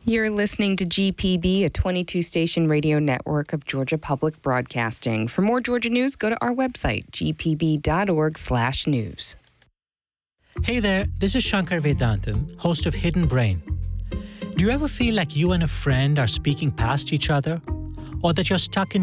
You're listening to GPB, a 22-station radio network of Georgia Public Broadcasting. For more Georgia news, go to our website, gpb.org/news. Hey there, this is Shankar Vedantam, host of Hidden Brain. Do you ever feel like you and a friend are speaking past each other? Or that you're stuck in